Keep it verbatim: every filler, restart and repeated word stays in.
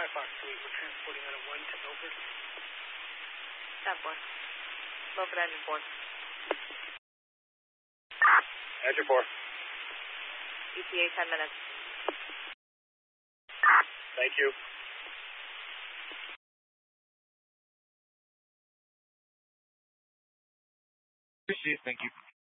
five Fox three, we're transporting out of one to Milford. ten four. Milford engine four. Engine four. E T A ten minutes. Thank you. Appreciate it, thank you.